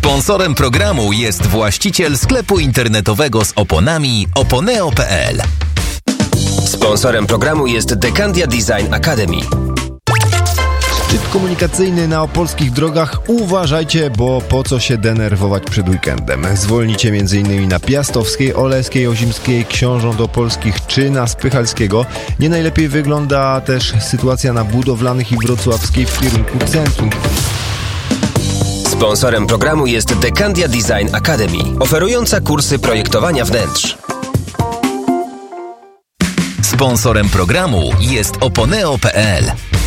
Sponsorem programu jest właściciel sklepu internetowego z oponami oponeo.pl. Sponsorem programu jest Decandia Design Academy. Szczyt komunikacyjny na opolskich drogach. Uważajcie, bo po co się denerwować przed weekendem. Zwolnicie m.in. na Piastowskiej, Oleskiej, Ozimskiej, Książąt Opolskich czy na Spychalskiego. Nie najlepiej wygląda też sytuacja na Budowlanych i Wrocławskiej w kierunku centrum. Sponsorem programu jest Decandia Design Academy, oferująca kursy projektowania wnętrz. Sponsorem programu jest oponeo.pl.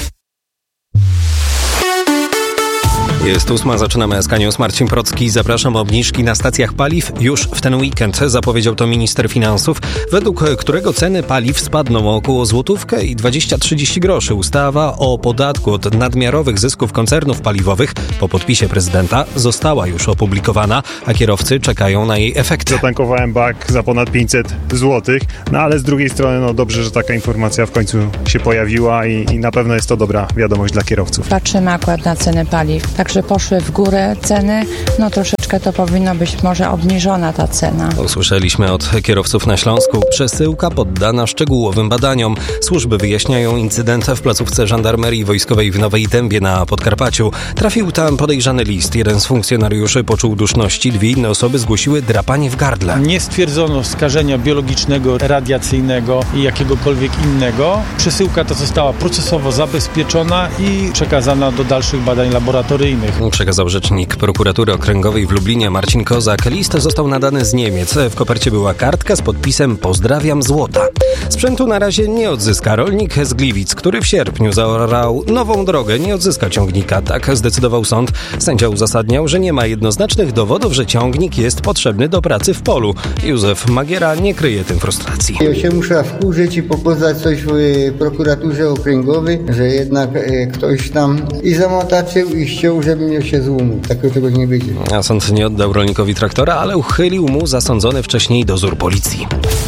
Jest 8, zaczynamy SK News. Marcin Procki, zapraszam. Obniżki na stacjach paliw już w ten weekend, zapowiedział to minister finansów, według którego ceny paliw spadną o około złotówkę i 20-30 groszy. Ustawa o podatku od nadmiarowych zysków koncernów paliwowych po podpisie prezydenta została już opublikowana, a kierowcy czekają na jej efekty. Zatankowałem bak za ponad 500 zł, no ale z drugiej strony dobrze, że taka informacja w końcu się pojawiła i na pewno jest to dobra wiadomość dla kierowców. Patrzymy akurat na ceny paliw. Także poszły w górę ceny, troszeczkę to powinno być może obniżona ta cena. Usłyszeliśmy od kierowców na Śląsku. Przesyłka poddana szczegółowym badaniom. Służby wyjaśniają incydent w placówce żandarmerii wojskowej w Nowej Dębie na Podkarpaciu. Trafił tam podejrzany list. Jeden z funkcjonariuszy poczuł duszności, 2 inne osoby zgłosiły drapanie w gardle. Nie stwierdzono skażenia biologicznego, radiacyjnego i jakiegokolwiek innego. Przesyłka ta została procesowo zabezpieczona i przekazana do dalszych badań laboratoryjnych. Przekazał rzecznik prokuratury okręgowej w Lublinie Marcin Kozak. List został nadany z Niemiec. W kopercie była kartka z podpisem „Pozdrawiam złota”. Sprzętu na razie nie odzyska rolnik z Gliwic, który w sierpniu zaorał nową drogę. Nie odzyska ciągnika. Tak zdecydował sąd. Sędzia uzasadniał, że nie ma jednoznacznych dowodów, że ciągnik jest potrzebny do pracy w polu. Józef Magiera nie kryje tym frustracji. Ja się muszę wkurzyć i pokazać coś w prokuraturze okręgowej, że jednak ktoś tam i zamotaczył i ściął, żeby mnie się złomił. Takiego czegoś nie będzie. A sąd nie oddał rolnikowi traktora, ale uchylił mu zasądzony wcześniej dozór policji.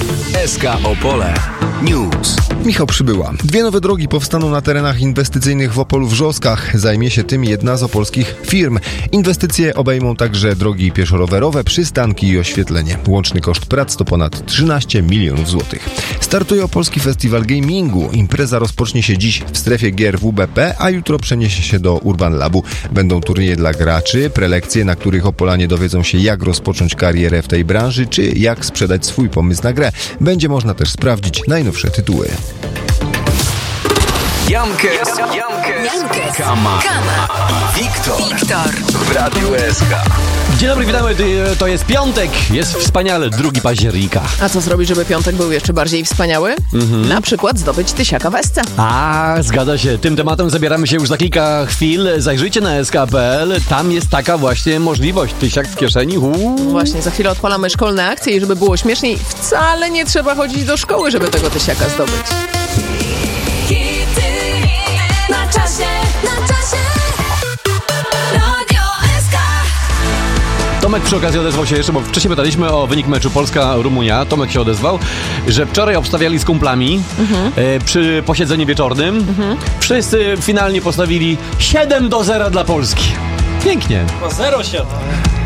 SK Opole News. Michał Przybyła. 2 nowe drogi powstaną na terenach inwestycyjnych w Opolu-Wrzoskach. Zajmie się tym jedna z opolskich firm. Inwestycje obejmą także drogi pieszo-rowerowe, przystanki i oświetlenie. Łączny koszt prac to ponad 13 milionów złotych. Startuje Opolski Festiwal Gamingu. Impreza rozpocznie się dziś w strefie gier WBP, a jutro przeniesie się do Urban Labu. Będą turnieje dla graczy, prelekcje, na których Opolanie dowiedzą się, jak rozpocząć karierę w tej branży, czy jak sprzedać swój pomysł na grę. Będzie można też sprawdzić najnowsze tytuły. Jankes, Kama i Wiktor w Radiu SK. Dzień dobry, witamy, to jest piątek, jest wspaniale, 2 października. A co zrobić, żeby piątek był jeszcze bardziej wspaniały? Na przykład zdobyć tysiaka w SC. A, zgadza się, tym tematem zabieramy się już za kilka chwil. Zajrzyjcie na sk.pl, tam jest taka właśnie możliwość, tysiak w kieszeni. Właśnie, za chwilę odpalamy szkolne akcje i żeby było śmieszniej, wcale nie trzeba chodzić do szkoły, żeby tego tysiaka zdobyć. Na czasie. Radio SK. Tomek przy okazji odezwał się jeszcze, bo wcześniej pytaliśmy o wynik meczu Polska-Rumunia. Tomek się odezwał, że wczoraj obstawiali z kumplami przy posiedzeniu wieczornym. Wszyscy finalnie postawili 7-0 dla Polski. Pięknie. 0-7.